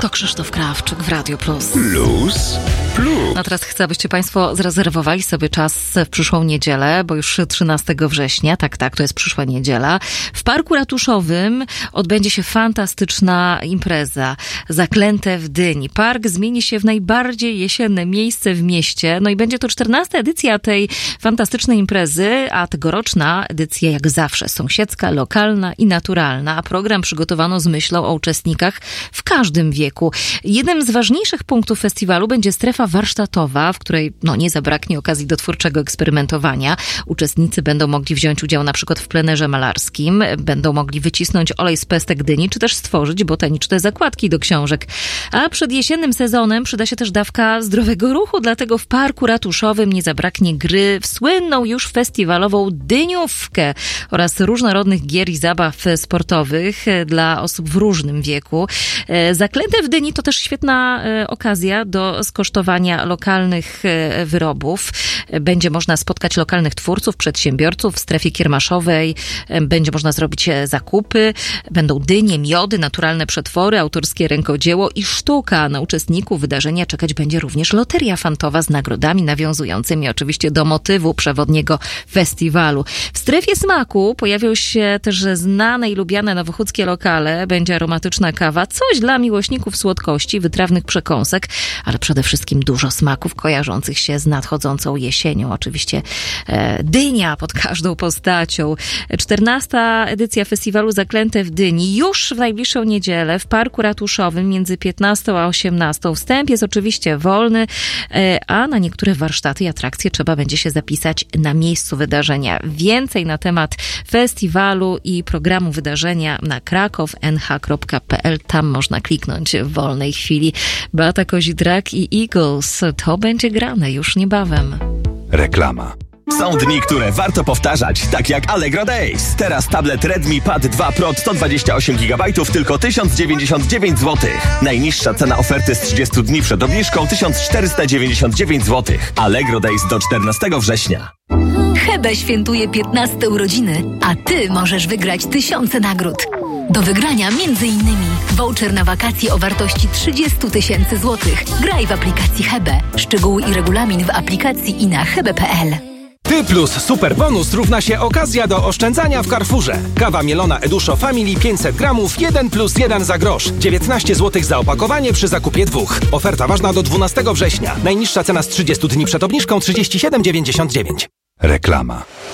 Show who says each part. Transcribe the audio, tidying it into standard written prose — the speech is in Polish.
Speaker 1: Krzysztof Krawczyk w Radio Plus.
Speaker 2: Plus.
Speaker 1: No teraz chcę, abyście Państwo zarezerwowali sobie czas w przyszłą niedzielę, bo już 13 września, tak, to jest przyszła niedziela. W Parku Ratuszowym odbędzie się fantastyczna impreza. Zaklęte w Dyni. Park zmieni się w najbardziej jesienne miejsce w mieście. No i będzie to 14. edycja tej fantastycznej imprezy, a tegoroczna edycja jak zawsze sąsiedzka, lokalna i naturalna. A program przygotowano z myślą o uczestnikach w każdym wieku. Jednym z ważniejszych punktów festiwalu będzie strefa warsztatowa, w której nie zabraknie okazji do twórczego eksperymentowania. Uczestnicy będą mogli wziąć udział na przykład w plenerze malarskim, będą mogli wycisnąć olej z pestek dyni, czy też stworzyć botaniczne zakładki do książek. A przed jesiennym sezonem przyda się też dawka zdrowego ruchu, dlatego w Parku Ratuszowym nie zabraknie gry w słynną już festiwalową dyniówkę oraz różnorodnych gier i zabaw sportowych dla osób w różnym wieku. Zaklęte w Dyni to też świetna okazja do skosztowania lokalnych wyrobów. Będzie można spotkać lokalnych twórców, przedsiębiorców w strefie kiermaszowej. Będzie można zrobić zakupy. Będą dynie, miody, naturalne przetwory, autorskie rękodzieło i sztuka. Na uczestników wydarzenia czekać będzie również loteria fantowa z nagrodami nawiązującymi oczywiście do motywu przewodniego festiwalu. W strefie smaku pojawią się też znane i lubiane nowochódzkie lokale. Będzie aromatyczna kawa, coś dla miłośników słodkości, wytrawnych przekąsek, ale przede wszystkim dużo smaków kojarzących się z nadchodzącą jesienią. Oczywiście dynia pod każdą postacią. 14. edycja festiwalu Zaklęte w Dyni już w najbliższą niedzielę w Parku Ratuszowym między 15 a 18. Wstęp jest oczywiście wolny, a na niektóre warsztaty i atrakcje trzeba będzie się zapisać na miejscu wydarzenia. Więcej na temat festiwalu i programu wydarzenia na krakow.nh.pl. Tam można kliknąć w wolnej chwili. Beata Kozidrak i Eagles. To będzie grane już niebawem.
Speaker 2: Reklama.
Speaker 3: Są dni, które warto powtarzać, tak jak Allegro Days. Teraz tablet Redmi Pad 2 Pro 128 GB tylko 1099 zł. Najniższa cena oferty z 30 dni przed obniżką 1499 zł. Allegro Days do 14 września.
Speaker 4: Hebe świętuje 15 urodziny, a Ty możesz wygrać tysiące nagród. Do wygrania m.in. voucher na wakacje o wartości 30 000 złotych. Graj w aplikacji Hebe. Szczegóły i regulamin w aplikacji i na hebe.pl.
Speaker 5: Ty plus super bonus równa się okazja do oszczędzania w Carrefourze. Kawa mielona Eduszo Family 500 gramów 1 plus 1 za grosz. 19 zł za opakowanie przy zakupie 2. Oferta ważna do 12 września. Najniższa cena z 30 dni przed obniżką 37,99.
Speaker 2: Reklama.